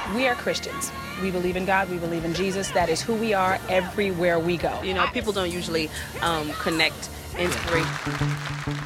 We are Christians. We believe in God. We believe in Jesus. That is who we are everywhere we go. You know, people don't usually connect inspiration.